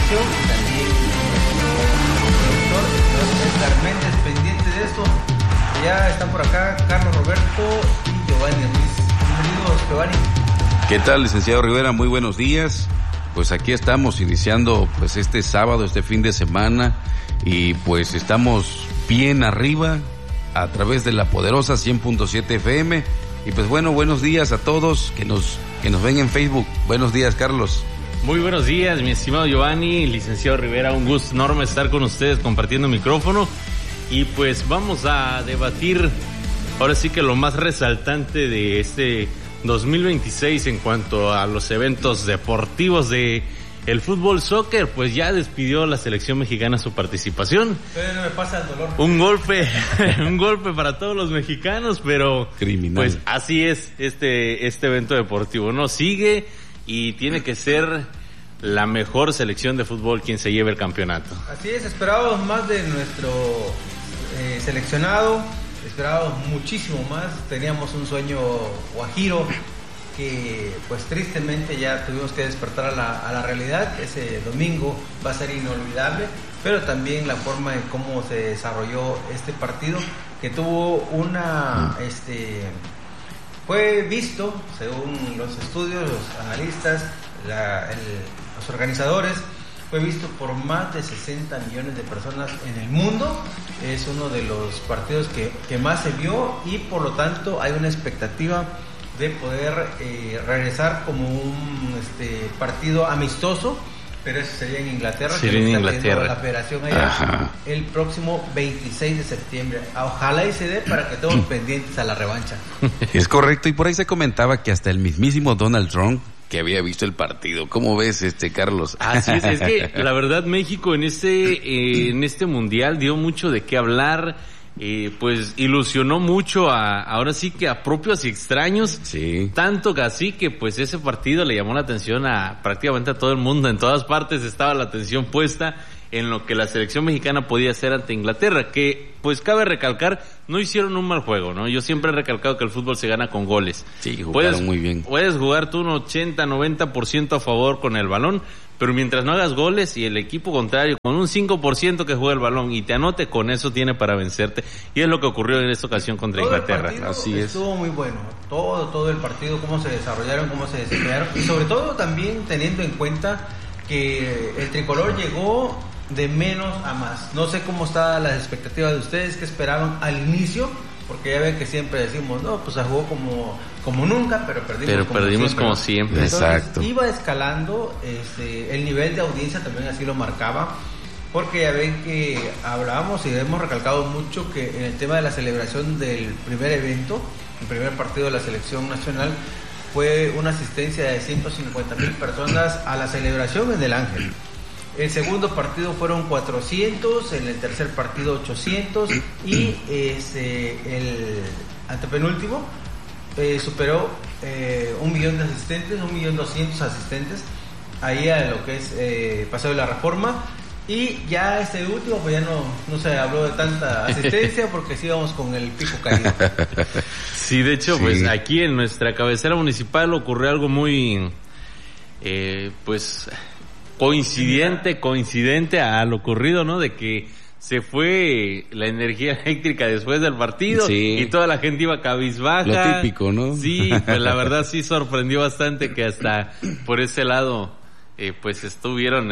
selección, también nuestro productor Edgar Méndez, pendiente de esto. Ya están por acá Carlos Roberto y Giovanni Ruiz. Bienvenidos, Giovanni. ¿Qué tal, licenciado Rivera? Muy buenos días. Pues aquí estamos iniciando pues este sábado, este fin de semana, y pues estamos bien arriba a través de la poderosa 100.7 FM. Y pues bueno, buenos días a todos que nos ven en Facebook. Buenos días, Carlos. Muy buenos días, mi estimado Giovanni, licenciado Rivera, un gusto enorme estar con ustedes compartiendo micrófono. Y pues vamos a debatir ahora sí que lo más resaltante de este 2026 en cuanto a los eventos deportivos de el fútbol soccer. Pues ya despidió la selección mexicana su participación. Pero no me pasa el dolor. Un golpe para todos los mexicanos, pero criminal. Pues así es este evento deportivo, ¿no? Sigue y tiene que ser la mejor selección de fútbol quien se lleve el campeonato. Así es, esperábamos más de nuestro seleccionado, esperábamos muchísimo más, teníamos un sueño guajiro que pues tristemente ya tuvimos que despertar a la realidad. Ese domingo va a ser inolvidable, pero también la forma en cómo se desarrolló este partido, que tuvo fue visto, según los estudios, los analistas, los organizadores, fue visto por más de 60 millones de personas en el mundo. Es uno de los partidos que más se vio, y por lo tanto hay una expectativa de poder regresar como un partido amistoso, pero eso sería en Inglaterra. Sería en Inglaterra. La federación allá el próximo 26 de septiembre. Ojalá y se dé para que estemos pendientes a la revancha. Es correcto, y por ahí se comentaba que hasta el mismísimo Donald Trump que había visto el partido. ¿Cómo ves, Carlos? Así es que la verdad México en este mundial dio mucho de qué hablar. Pues ilusionó mucho ahora sí que a propios y extraños. Sí. Tanto que así que pues ese partido le llamó la atención a prácticamente a todo el mundo. En todas partes estaba la atención puesta en lo que la selección mexicana podía hacer ante Inglaterra, que pues cabe recalcar, no hicieron un mal juego, ¿no? Yo siempre he recalcado que el fútbol se gana con goles. Sí, jugaron muy bien. Puedes jugar tú un 80-90% a favor con el balón, pero mientras no hagas goles y el equipo contrario con un 5% que juega el balón y te anote, con eso tiene para vencerte. Y es lo que ocurrió en esta ocasión contra Inglaterra. Así es. Estuvo muy bueno. Todo el partido, cómo se desarrollaron, cómo se desempeñaron, y sobre todo también teniendo en cuenta que el tricolor llegó de menos a más. No sé cómo está las expectativas de ustedes, que esperaban al inicio, porque ya ven que siempre decimos, no, pues se jugó como nunca, pero perdimos como siempre. Entonces, exacto. Iba escalando, el nivel de audiencia también así lo marcaba, porque ya ven que hablábamos y hemos recalcado mucho que en el tema de la celebración del primer evento, el primer partido de la selección nacional, fue una asistencia de 150,000 personas a la celebración en el Ángel. El segundo partido fueron 400, en el tercer partido 800, y el antepenúltimo superó 1,000,000 de asistentes, 1,200,000 asistentes ahí a lo que es Paseo de la Reforma. Y ya este último pues ya no se habló de tanta asistencia porque sí íbamos con el pico caído. Sí, de hecho, sí. Pues aquí en nuestra cabecera municipal ocurrió algo muy pues coincidente a lo ocurrido, ¿no? De que se fue la energía eléctrica después del partido, sí, y toda la gente iba cabizbaja. Lo típico, ¿no? Sí, pues la verdad sí sorprendió bastante que hasta por ese lado pues estuvieron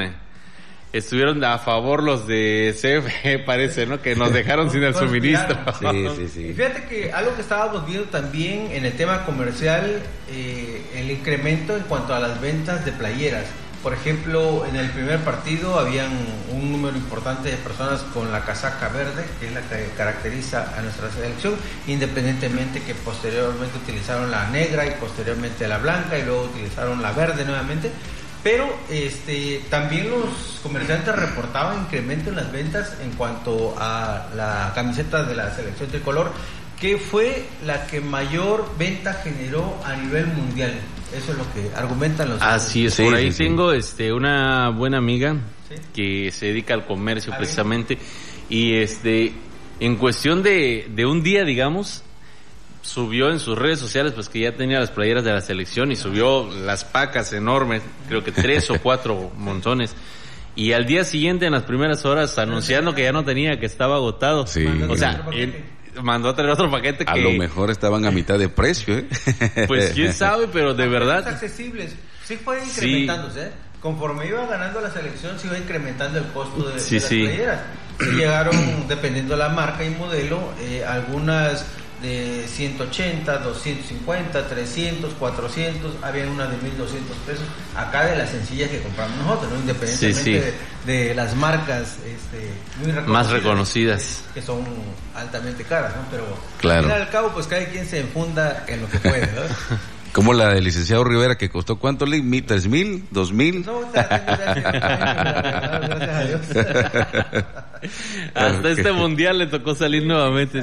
a favor los de CFE, parece, ¿no? Que nos dejaron sin el suministro. Sí. Y fíjate que algo que estábamos viendo también en el tema comercial, el incremento en cuanto a las ventas de playeras. Por ejemplo, en el primer partido habían un número importante de personas con la casaca verde, que es la que caracteriza a nuestra selección, independientemente que posteriormente utilizaron la negra y posteriormente la blanca y luego utilizaron la verde nuevamente. Pero también los comerciantes reportaban incremento en las ventas en cuanto a la camiseta de la selección tricolor, que fue la que mayor venta generó a nivel mundial. Eso es lo que argumentan los... Así es, por ahí tengo una buena amiga, ¿sí?, que se dedica al comercio precisamente, y en cuestión de un día, digamos, subió en sus redes sociales pues que ya tenía las playeras de la selección y subió las pacas enormes, creo que 3 o 4 montones, y al día siguiente, en las primeras horas, anunciando que ya no tenía, que estaba agotado. Sí. O sea, él mandó a traer otro paquete que... A lo mejor estaban a mitad de precio, ¿eh? Pues quién sabe, pero de verdad... accesibles. Sí fue incrementándose, ¿eh? Conforme iba ganando la selección, se iba incrementando el costo de las playeras. Sí llegaron, dependiendo de la marca y modelo, algunas de 180, 250, 300, 400, había una de 1.200 pesos, acá de las sencillas que compramos nosotros, ¿no? Independientemente de las marcas muy reconocidas, más reconocidas, que son altamente caras, ¿no? Pero claro, al fin y al cabo, pues cada quien se enfunda en lo que puede, ¿no? Como la del licenciado Rivera, que costó ¿cuánto, Lee? ¿3,000? ¿2,000? No, gracias a Dios. Hasta este mundial le tocó salir nuevamente.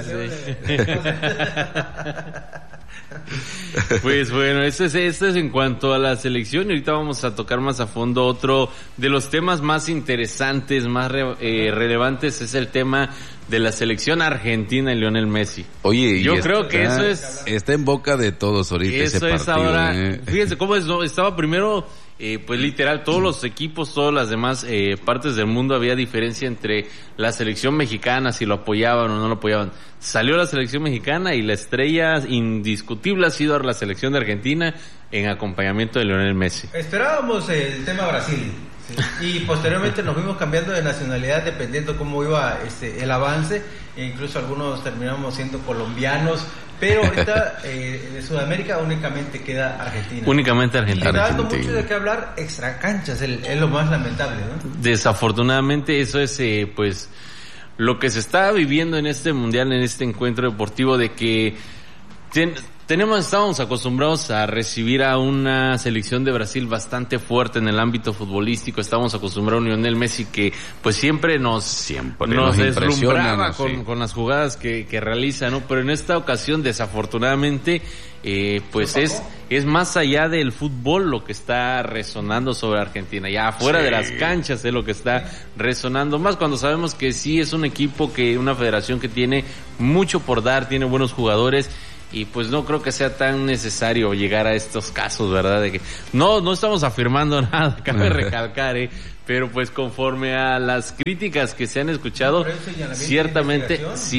Pues bueno, esto es en cuanto a la selección. Y ahorita vamos a tocar más a fondo otro de los temas más interesantes, más relevantes, es el tema de la selección argentina y Lionel Messi. Oye, yo creo que eso está en boca de todos ahorita ese partido. Eso es ahora, fíjense cómo estaba primero, pues literal, todos los equipos, todas las demás partes del mundo, había diferencia entre la selección mexicana, si lo apoyaban o no lo apoyaban. Salió la selección mexicana y la estrella indiscutible ha sido la selección de Argentina en acompañamiento de Lionel Messi. Esperábamos el tema Brasil. Sí. Y posteriormente nos fuimos cambiando de nacionalidad dependiendo cómo iba el avance, e incluso algunos terminamos siendo colombianos, pero ahorita de Sudamérica únicamente queda Argentina. Únicamente Argentina. Y está dando mucho de qué hablar extra canchas, es lo más lamentable, ¿no? Desafortunadamente eso es pues lo que se está viviendo en este mundial, en este encuentro deportivo, de que estábamos acostumbrados a recibir a una selección de Brasil bastante fuerte en el ámbito futbolístico. Estábamos acostumbrados a un Lionel Messi que pues siempre nos deslumbraba con las jugadas que realiza, ¿no? Pero en esta ocasión, desafortunadamente, pues es más allá del fútbol lo que está resonando sobre Argentina. Ya afuera de las canchas es lo que está resonando más, cuando sabemos que sí es un equipo, una federación que tiene mucho por dar, tiene buenos jugadores. Y pues no creo que sea tan necesario llegar a estos casos, ¿verdad? De que no estamos afirmando nada, cabe recalcar, pero pues conforme a las críticas que se han escuchado, ciertamente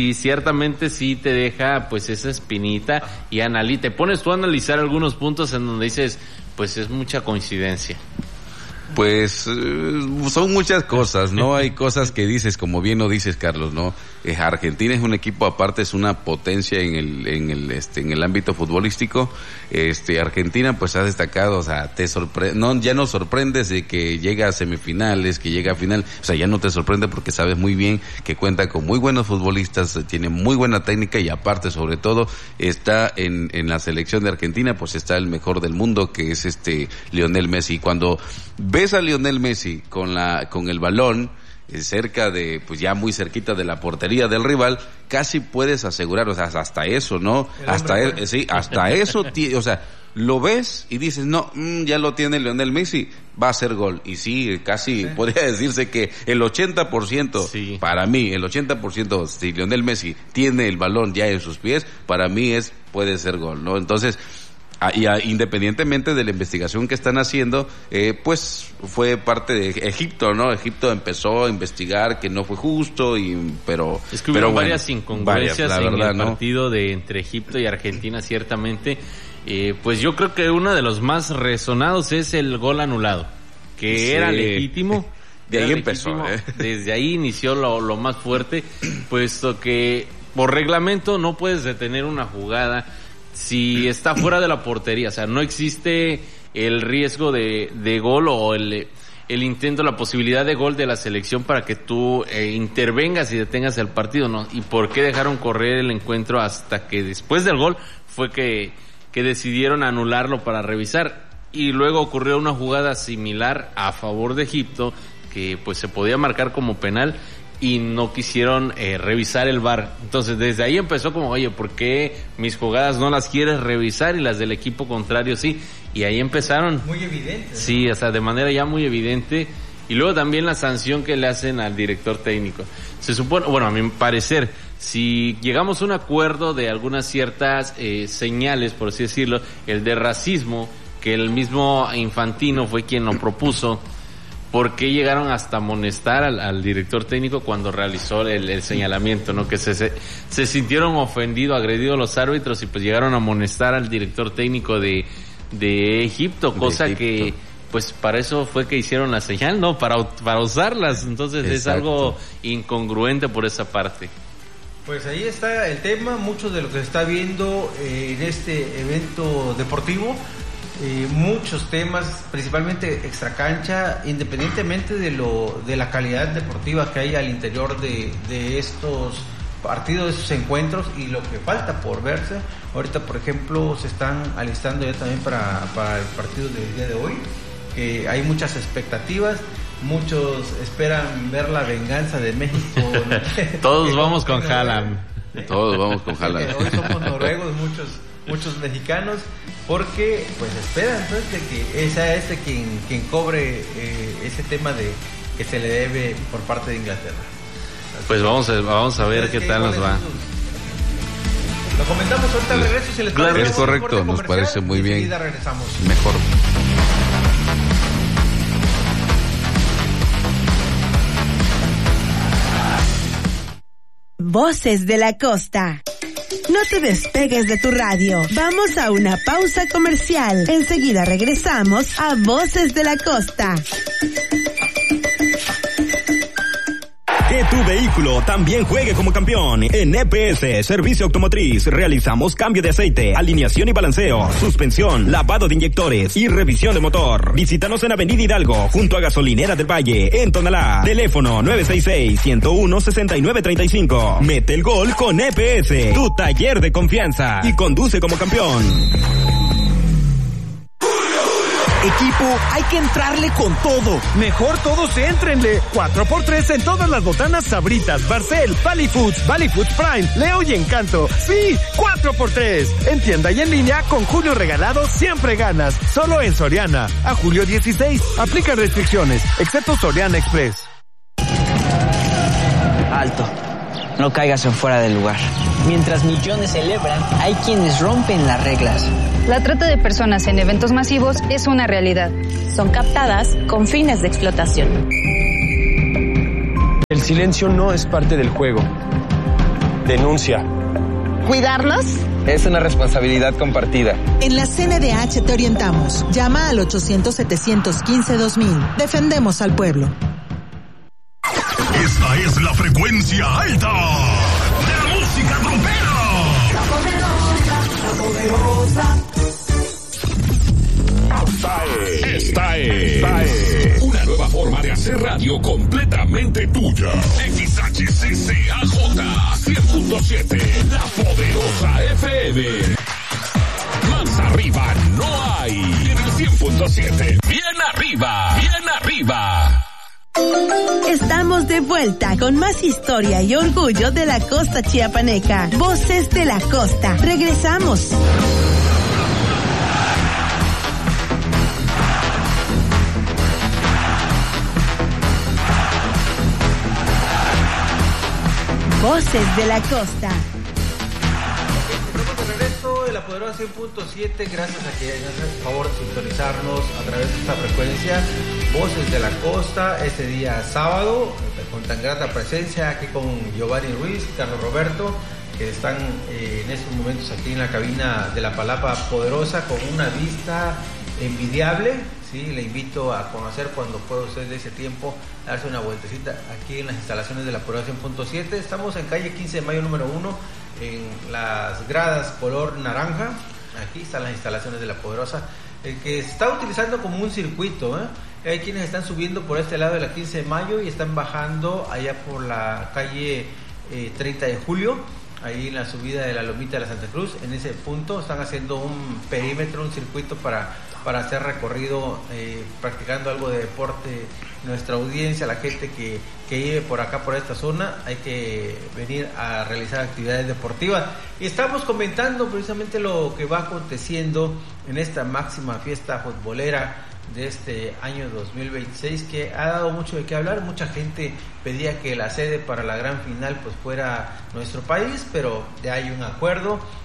sí te deja pues esa espinita y te pones tú a analizar algunos puntos en donde dices, pues es mucha coincidencia. Pues son muchas cosas, ¿no? Hay cosas que dices, como bien lo dices, Carlos, ¿no? Argentina es un equipo aparte, es una potencia en el ámbito futbolístico. Argentina pues ha destacado, o sea, ya no sorprendes de que llega a semifinales, que llega a final, o sea, ya no te sorprende porque sabes muy bien que cuenta con muy buenos futbolistas, tiene muy buena técnica y aparte, sobre todo, está en la selección de Argentina, pues está el mejor del mundo, que es Lionel Messi. Cuando ves a Lionel Messi con el balón cerca de, pues ya muy cerquita de la portería del rival, casi puedes asegurar, o sea, hasta eso, ¿no? Hasta eso, o sea, lo ves y dices, no, ya lo tiene Lionel Messi, va a hacer gol. Y sí, casi podría decirse que el 80%, para mí, el 80%, si Lionel Messi tiene el balón ya en sus pies, para mí puede ser gol, ¿no? Entonces, independientemente de la investigación que están haciendo, pues fue parte de Egipto, ¿no? Egipto empezó a investigar que no fue justo, pero hubo varias incongruencias en el partido entre Egipto y Argentina, ciertamente. Pues yo creo que uno de los más resonados es el gol anulado, que era legítimo. De ahí empezó. Desde ahí inició lo más fuerte, puesto que por reglamento no puedes detener una jugada si está fuera de la portería. O sea, no existe el riesgo de gol o el intento, la posibilidad de gol de la selección para que tú intervengas y detengas el partido, ¿no? ¿Y por qué dejaron correr el encuentro hasta que después del gol fue que decidieron anularlo para revisar? Y luego ocurrió una jugada similar a favor de Egipto que pues se podía marcar como penal y no quisieron revisar el VAR. Entonces desde ahí empezó como, oye, ¿por qué mis jugadas no las quieres revisar y las del equipo contrario sí? Y ahí empezaron. Muy evidente, ¿no? Sí, o sea, de manera ya muy evidente. Y luego también la sanción que le hacen al director técnico. Se supone, bueno, a mi parecer, si llegamos a un acuerdo de algunas ciertas señales, por así decirlo, el de racismo, que el mismo Infantino fue quien lo propuso, por qué llegaron hasta amonestar al director técnico cuando realizó el señalamiento, ¿no? Que se sintieron ofendidos, agredidos los árbitros y pues llegaron a amonestar al director técnico de Egipto, cosa que pues para eso fue que hicieron la señal, ¿no? Para usarlas, entonces Exacto. Es algo incongruente por esa parte. Pues ahí está el tema, mucho de lo que se está viendo en este evento deportivo. Muchos temas, principalmente extracancha, independientemente de la calidad deportiva que hay al interior de estos partidos, de estos encuentros y lo que falta por verse. Ahorita, por ejemplo, se están alistando ya también para el partido del día de hoy. Hay muchas expectativas, muchos esperan ver la venganza de México. Todos vamos con Haaland. Todos vamos con Haaland. Hoy somos noruegos, muchos mexicanos, porque pues esperan entonces de que sea quien cobre ese tema de que se le debe por parte de Inglaterra. Pues vamos a ver qué tal nos va. Lo comentamos ahorita al regreso, si les parece. Es correcto, nos parece muy bien. Regresamos. Mejor. Voces de la Costa. No te despegues de tu radio. Vamos a una pausa comercial. Enseguida regresamos a Voces de la Costa. Que tu vehículo también juegue como campeón. En EPS, Servicio Automotriz, realizamos cambio de aceite, alineación y balanceo, suspensión, lavado de inyectores y revisión de motor. Visítanos en Avenida Hidalgo, junto a Gasolinera del Valle, en Tonalá. Teléfono 966-101-6935. Mete el gol con EPS, tu taller de confianza, y conduce como campeón. Equipo, hay que entrarle con todo. Mejor todos éntrenle. 4x3 en todas las botanas Sabritas, Barcel, Valley Foods Prime, Leo y Encanto. Sí, 4x3. En tienda y en línea, con Julio Regalado siempre ganas. Solo en Soriana. A julio 16. Aplican restricciones, excepto Soriana Express. Alto. No caigas en fuera del lugar. Mientras millones celebran, hay quienes rompen las reglas. La trata de personas en eventos masivos es una realidad. Son captadas con fines de explotación. El silencio no es parte del juego. Denuncia. ¿Cuidarlos? Es una responsabilidad compartida. En la CNDH te orientamos. Llama al 800-715-2000. Defendemos al pueblo. Esta es la frecuencia alta de la música trompera. La poderosa. Esta es una nueva forma de hacer radio completamente tuya. XHCCAJ 100.7, La Poderosa FM. Más arriba no hay. En el 100.7, bien arriba, bien arriba. Estamos de vuelta con más historia y orgullo de la costa chiapaneca. Voces de la Costa. Regresamos. Voces de la Costa. Estamos de regreso en La Poderosa 100.7. Gracias a que hayan el favor de sintonizarnos a través de esta frecuencia. Voces de la Costa, este día sábado, con tan grata presencia aquí con Giovanni Ruiz, Carlos Roberto, que están en estos momentos aquí en la cabina de la Palapa Poderosa con una vista envidiable. Sí, le invito a conocer cuando pueda usted de ese tiempo, darse una vueltecita aquí en las instalaciones de La Poderosa 100.7. Estamos en calle 15 de mayo número 1, en las gradas color naranja. Aquí están las instalaciones de La Poderosa, que se está utilizando como un circuito, Hay quienes están subiendo por este lado de la 15 de mayo y están bajando allá por la calle 30 de julio, ahí en la subida de la Lomita de la Santa Cruz. En ese punto están haciendo un perímetro, un circuito para hacer recorrido, practicando algo de deporte. Nuestra audiencia, la gente que vive por acá, por esta zona, hay que venir a realizar actividades deportivas. Y estamos comentando precisamente lo que va aconteciendo en esta máxima fiesta futbolera de este año 2026, que ha dado mucho de qué hablar. Mucha gente pedía que la sede para la gran final pues fuera nuestro país, pero ya hay un acuerdo.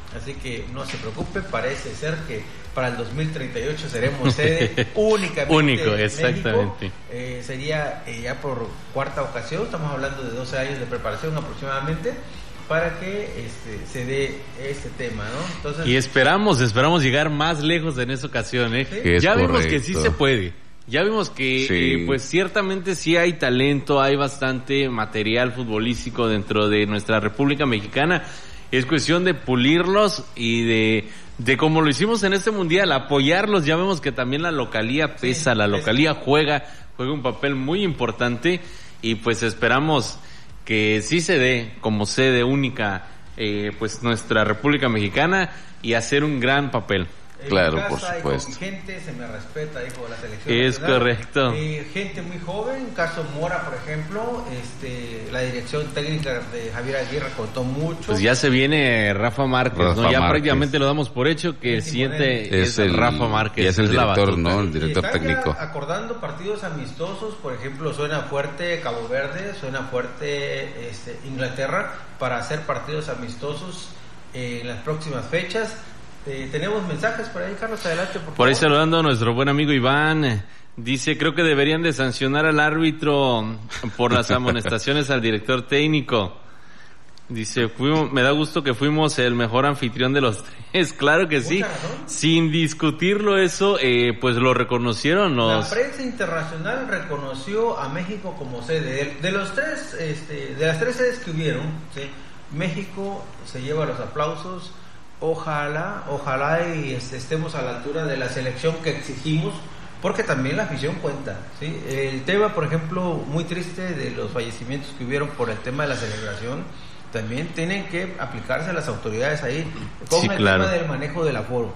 así que no se preocupe, parece ser que para el 2038 seremos sede únicamente. Único, exactamente. México. Sería ya por cuarta ocasión, estamos hablando de 12 años de preparación aproximadamente, para que se dé este tema, ¿no? Entonces, y esperamos llegar más lejos en esa ocasión, ¿eh? ¿Sí? Ya vimos correcto. que sí se puede. Ya vimos que, sí. Pues ciertamente sí hay talento, hay bastante material futbolístico dentro de nuestra República Mexicana. Es cuestión de pulirlos y de como lo hicimos en este mundial, apoyarlos. Ya vemos que también la localía pesa, la localía juega un papel muy importante, y pues esperamos que sí se dé como sede única pues nuestra República Mexicana y hacer un gran papel. Claro, casa, por supuesto. Gente se me respeta, dijo la selección es nacional. Correcto. Gente muy joven, caso Mora, por ejemplo, la dirección técnica de Javier Aguirre contó mucho. Pues ya se viene Rafa Márquez, ¿no? Ya prácticamente lo damos por hecho que el siguiente es el Rafa Márquez. Ya es el director, ¿no? El director técnico. Acordando partidos amistosos, por ejemplo, suena fuerte Cabo Verde, suena fuerte Inglaterra para hacer partidos amistosos en las próximas fechas. Tenemos mensajes por ahí, Carlos, adelante, por favor. Por ahí saludando a nuestro buen amigo Iván, dice, creo que deberían de sancionar al árbitro por las amonestaciones al director técnico. Dice, me da gusto que fuimos el mejor anfitrión de los tres. Claro que sí, sin discutirlo eso, pues lo reconocieron La prensa internacional reconoció a México como sede. De los tres, de las tres sedes que hubieron, ¿sí? México se lleva los aplausos. Ojalá y estemos a la altura de la selección que exigimos, porque también la afición cuenta, ¿sí? El tema, por ejemplo, muy triste de los fallecimientos que hubieron por el tema de la celebración, también tienen que aplicarse las autoridades ahí con el tema del manejo del aforo.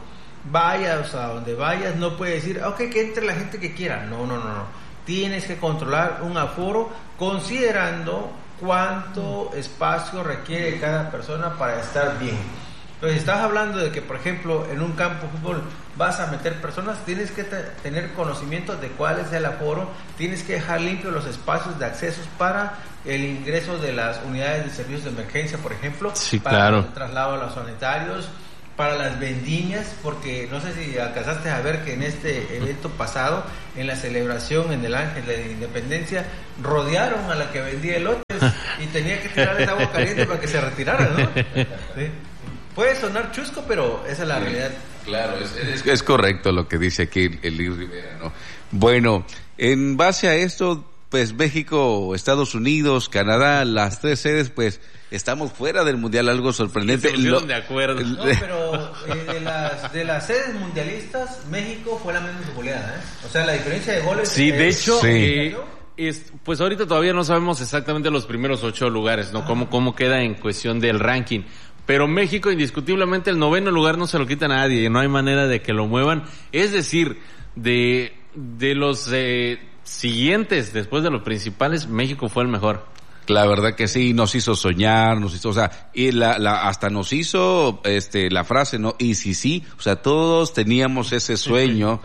Vayas a donde vayas, no puedes decir, que entre la gente que quiera. No. Tienes que controlar un aforo considerando cuánto espacio requiere cada persona para estar bien. Entonces, estás hablando de que, por ejemplo, en un campo de fútbol vas a meter personas, tienes que tener conocimiento de cuál es el aforo, tienes que dejar limpios los espacios de accesos para el ingreso de las unidades de servicios de emergencia, por ejemplo, para el traslado a los sanitarios, para las vendimias, porque no sé si alcanzaste a ver que en este evento pasado, en la celebración en el Ángel de la Independencia, rodearon a la que vendía elotes y tenía que tirarles agua caliente para que se retirara, ¿no? ¿Sí? Puede sonar chusco, pero esa es la realidad. Claro, es correcto lo que dice aquí el Luis Rivera, ¿no? Bueno, en base a esto, pues México, Estados Unidos, Canadá, las tres sedes, pues estamos fuera del mundial, algo sorprendente. Sí, se pusieron de acuerdo. No, pero de las sedes mundialistas, México fue la menos goleada, ¿eh? O sea, la diferencia de goles. Sí, de hecho, pues ahorita todavía no sabemos exactamente los primeros 8 lugares, ¿no? Cómo queda en cuestión del ranking. Pero México, indiscutiblemente, el 9º lugar no se lo quita a nadie, no hay manera de que lo muevan. Es decir, de los siguientes, después de los principales, México fue el mejor. La verdad que sí, nos hizo soñar, y hasta nos hizo la frase, ¿no? Y sí, o sea, todos teníamos ese sueño,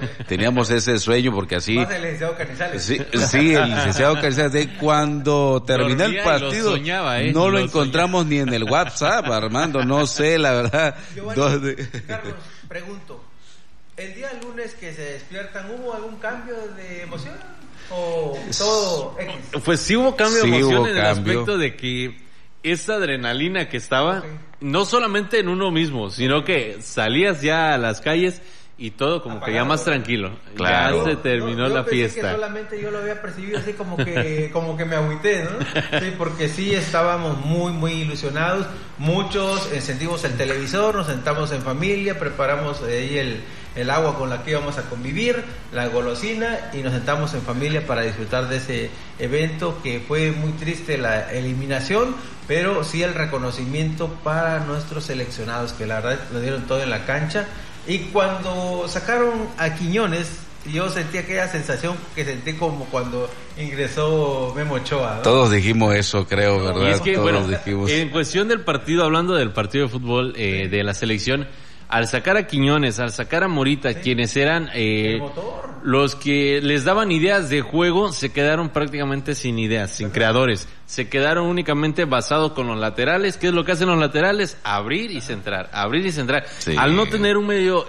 porque así. Más el licenciado Canizales. Sí, el licenciado Canizales, de cuando terminó el partido, no lo encontramos ni en el WhatsApp, Armando, no sé, la verdad. Giovanni, Carlos, pregunto, el día lunes que se despiertan, ¿hubo algún cambio de emoción? ¿O todo X? Pues sí hubo cambio de emoción en el aspecto de que esa adrenalina que estaba, no solamente en uno mismo, sino que salías ya a las calles y todo como que ya más tranquilo. Claro. Ya se terminó la fiesta. Que solamente yo lo había percibido así como que me agüité, ¿no? Sí, porque sí estábamos muy ilusionados. Muchos encendimos el televisor, nos sentamos en familia, preparamos ahí el agua con la que íbamos a convivir, la golosina, y nos sentamos en familia para disfrutar de ese evento, que fue muy triste la eliminación, pero sí el reconocimiento para nuestros seleccionados, que la verdad lo dieron todo en la cancha. Y cuando sacaron a Quiñones, yo sentí aquella sensación que sentí como cuando ingresó Memo Ochoa, ¿no? Todos dijimos eso, creo, ¿verdad? Y es que, todos dijimos. En cuestión del partido, hablando del partido de fútbol de la selección, al sacar a Quiñones, al sacar a Morita, quienes eran los que les daban ideas de juego, se quedaron prácticamente sin ideas, sin creadores. Se quedaron únicamente basados con los laterales. ¿Qué es lo que hacen los laterales? Abrir y centrar, abrir y centrar. Sí. Al no tener un medio,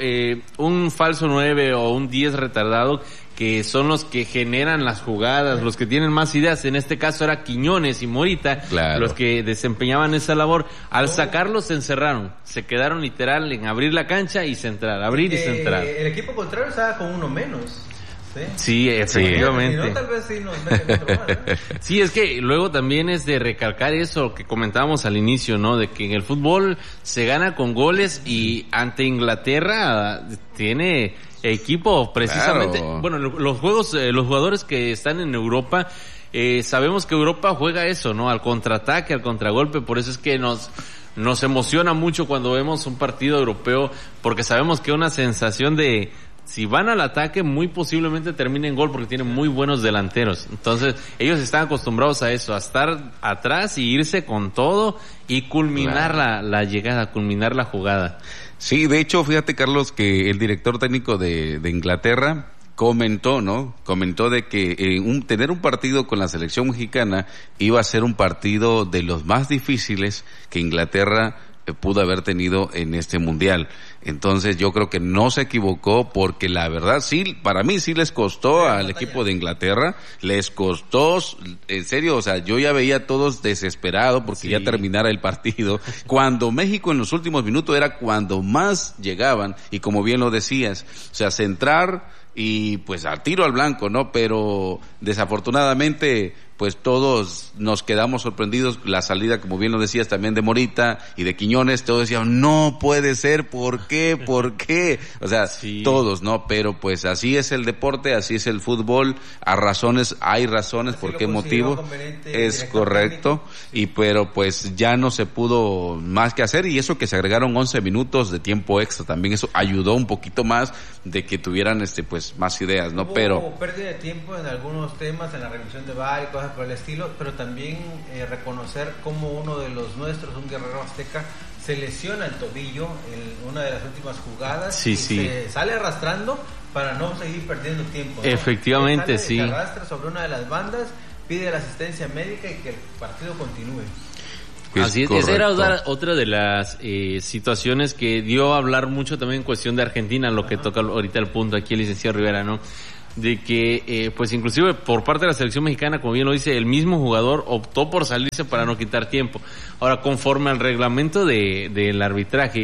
un falso 9 o un 10 retardado, que son los que generan las jugadas, los que tienen más ideas. En este caso era Quiñones y Morita, los que desempeñaban esa labor. Al sacarlos se encerraron, se quedaron literal en abrir la cancha y centrar, abrir y centrar. El equipo contrario estaba con uno menos. Sí, efectivamente. Si no, tal vez sí nos meten otro más, ¿no? Sí, es que luego también es de recalcar eso que comentábamos al inicio, ¿no? De que en el fútbol se gana con goles y ante Inglaterra tiene equipo precisamente. Claro. Bueno, los jugadores que están en Europa, sabemos que Europa juega eso, ¿no? Al contraataque, al contragolpe, por eso es que nos emociona mucho cuando vemos un partido europeo, porque sabemos que una sensación de si van al ataque, muy posiblemente termine en gol porque tienen muy buenos delanteros. Entonces, ellos están acostumbrados a eso, a estar atrás y irse con todo y culminar la llegada, culminar la jugada. Sí, de hecho, fíjate, Carlos, que el director técnico de Inglaterra comentó, ¿no? Comentó de que tener un partido con la selección mexicana iba a ser un partido de los más difíciles que Inglaterra pudo haber tenido en este mundial. Entonces yo creo que no se equivocó, porque la verdad sí, para mí sí les costó al equipo de Inglaterra, les costó, en serio, o sea, yo ya veía a todos desesperados porque ya terminara el partido, cuando México en los últimos minutos era cuando más llegaban, y como bien lo decías, o sea, centrar y pues al tiro al blanco, ¿no? Pero desafortunadamente pues todos nos quedamos sorprendidos. La salida, como bien lo decías, también de Morita y de Quiñones, todos decían, no puede ser, ¿por qué? ¿Por qué? O sea, todos, ¿no? Pero pues así es el deporte, así es el fútbol, hay razones, ¿por qué motivo? Es correcto, pero pues ya no se pudo más que hacer, y eso que se agregaron 11 minutos de tiempo extra, también eso ayudó un poquito más de que tuvieran pues más ideas, ¿no? Hubo pérdida de tiempo en algunos temas, en la revisión de VAR y cosas por el estilo, pero también reconocer cómo uno de los nuestros, un guerrero azteca, se lesiona el tobillo en una de las últimas jugadas, se sale arrastrando para no seguir perdiendo tiempo, ¿no? Efectivamente, se arrastra sobre una de las bandas, pide la asistencia médica y que el partido continúe. Así es, esa era otra de las situaciones que dio a hablar mucho también en cuestión de Argentina, lo que toca ahorita el punto aquí el licenciado Rivera, ¿no? De que pues inclusive por parte de la selección mexicana, como bien lo dice, el mismo jugador optó por salirse para no quitar tiempo. Ahora, conforme al reglamento del arbitraje,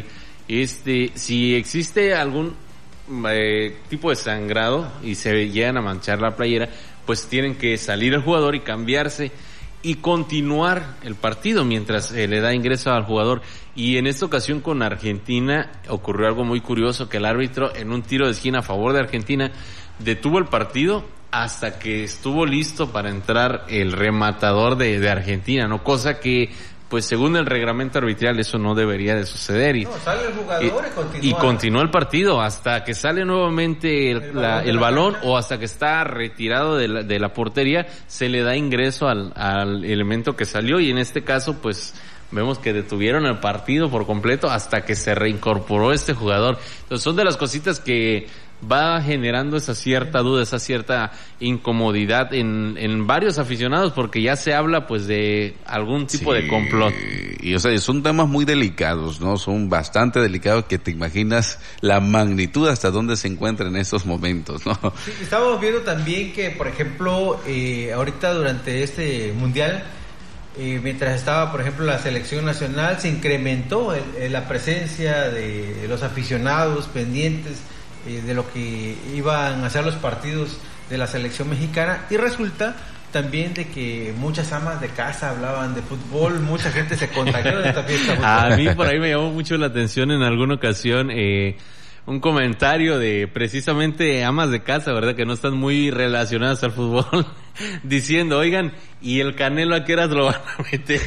si existe algún tipo de sangrado y se llegan a manchar la playera, pues tienen que salir el jugador y cambiarse y continuar el partido mientras le da ingreso al jugador. Y en esta ocasión con Argentina ocurrió algo muy curioso, que el árbitro, en un tiro de esquina a favor de Argentina, detuvo el partido hasta que estuvo listo para entrar el rematador de Argentina, ¿no? Cosa que, pues según el reglamento arbitral, eso no debería de suceder. Sale el jugador y continúa el partido hasta que sale nuevamente el balón o hasta que está retirado de la portería, se le da ingreso al elemento que salió, y en este caso, pues vemos que detuvieron el partido por completo hasta que se reincorporó este jugador. Entonces son de las cositas que va generando esa cierta duda, esa cierta incomodidad en varios aficionados, porque ya se habla pues de algún tipo de complot. Y o sea, son temas muy delicados, ¿no? Son bastante delicados, que te imaginas la magnitud hasta dónde se encuentra en estos momentos, ¿no? Sí, estamos viendo también que, por ejemplo, ahorita durante este mundial, mientras estaba, por ejemplo, la selección nacional, se incrementó la presencia de los aficionados pendientes de lo que iban a ser los partidos de la selección mexicana, y resulta también de que muchas amas de casa hablaban de fútbol, mucha gente se contagió de esta fiesta. A mí por ahí me llamó mucho la atención en alguna ocasión un comentario de precisamente amas de casa, ¿verdad? Que no están muy relacionadas al fútbol diciendo, oigan, ¿y el Canelo a qué horas lo van a meter?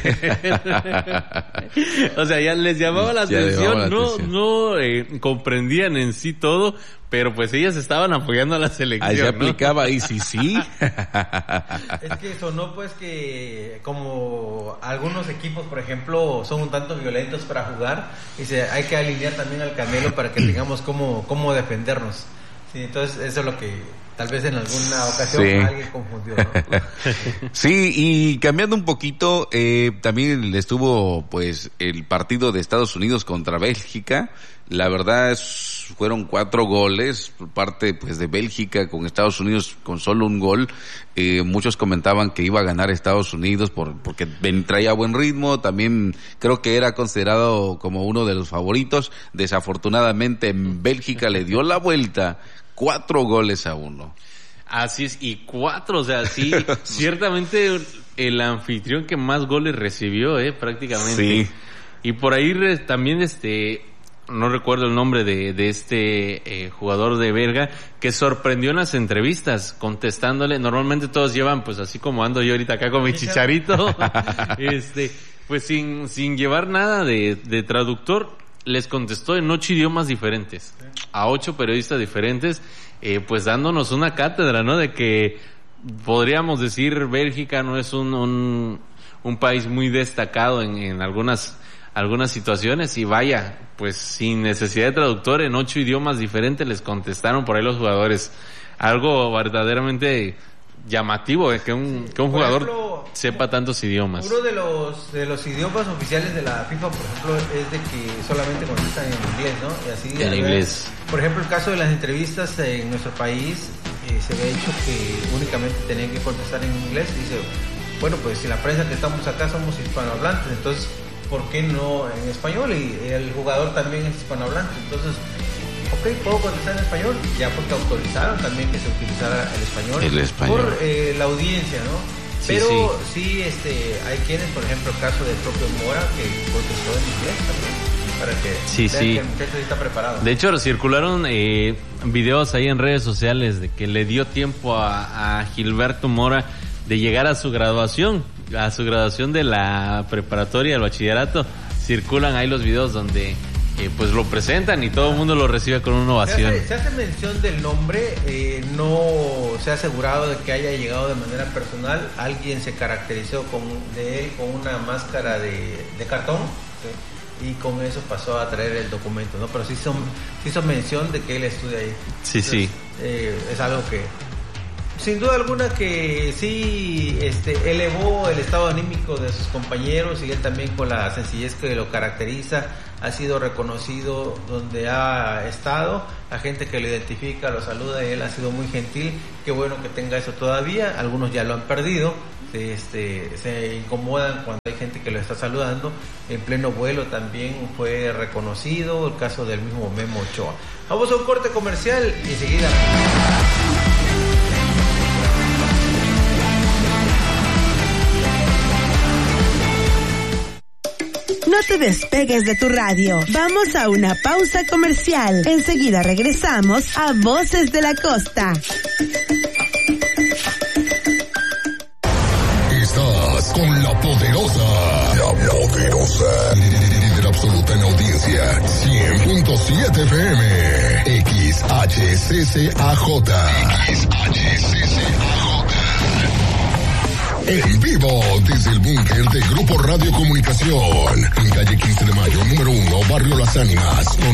O sea, ya les llamaba la atención, no comprendían en sí todo, pero pues ellas estaban apoyando a la selección. Ahí se ¿no? aplicaba ahí, sí. Es que sonó pues que como algunos equipos, por ejemplo, son un tanto violentos para jugar, y hay que alinear también al Canelo para que tengamos cómo defendernos. Sí, entonces eso es lo que tal vez en alguna ocasión alguien confundió, ¿no? Sí, y cambiando un poquito, también estuvo pues el partido de Estados Unidos contra Bélgica. La verdad fueron 4 goles por parte pues de Bélgica, con Estados Unidos con solo un gol. Muchos comentaban que iba a ganar Estados Unidos porque traía buen ritmo. También creo que era considerado como uno de los favoritos. Desafortunadamente Bélgica le dio la vuelta, 4-1. Así es, y 4, o sea, sí, ciertamente el anfitrión que más goles recibió, prácticamente. Sí. Y por ahí también no recuerdo el nombre de este jugador de belga, que sorprendió en las entrevistas contestándole. Normalmente todos llevan, pues así como ando yo ahorita acá con mi chicharito, pues sin llevar nada de traductor, les contestó en 8 idiomas diferentes, a 8 periodistas diferentes, pues dándonos una cátedra, ¿no? De que podríamos decir Bélgica no es un país muy destacado en algunas situaciones, y vaya, pues sin necesidad de traductor, en 8 idiomas diferentes les contestaron por ahí los jugadores. Algo verdaderamente llamativo, que un jugador, ejemplo, sepa tantos idiomas. Uno de los idiomas oficiales de la FIFA, por ejemplo, es de que solamente contestan en inglés, ¿no? Y así en inglés. Por ejemplo, el caso de las entrevistas en nuestro país, se había dicho que únicamente tenían que contestar en inglés. Dice, bueno, pues si la prensa que estamos acá somos hispanohablantes, entonces ¿por qué no en español? Y el jugador también es hispanohablante, entonces, ok, puedo contestar en español, ya porque autorizaron también que se utilizara el español. Por la audiencia, ¿no? Pero sí, hay quienes, por ejemplo, el caso del propio Mora, que contestó en inglés también, para que vean que el muchacho está preparado. De hecho, circularon videos ahí en redes sociales de que le dio tiempo a Gilberto Mora de llegar a su graduación de la preparatoria, del bachillerato. Circulan ahí los videos donde pues lo presentan y todo el mundo lo recibe con una ovación. Se hace mención del nombre, no se ha asegurado de que haya llegado de manera personal. Alguien se caracterizó de él con una máscara de cartón, ¿sí? Y con eso pasó a traer el documento, ¿no? Pero sí hizo mención de que él estudia ahí. Sí, entonces, es algo que sin duda alguna que sí elevó el estado anímico de sus compañeros, y él también, con la sencillez que lo caracteriza, ha sido reconocido donde ha estado. La gente que lo identifica, lo saluda, y él ha sido muy gentil. Qué bueno que tenga eso todavía. Algunos ya lo han perdido, se incomodan cuando hay gente que lo está saludando. En pleno vuelo también fue reconocido, el caso del mismo Memo Ochoa. Vamos a un corte comercial y enseguida No te despegues de tu radio. Vamos a una pausa comercial. Enseguida regresamos a Voces de la Costa. Estás con la poderosa. Líder absoluta en audiencia. 100.7 FM. XHCCAJ. En vivo desde el búnker de Grupo Radio Comunicación. En calle 15 de Mayo, número 1, Barrio Las Ánimas.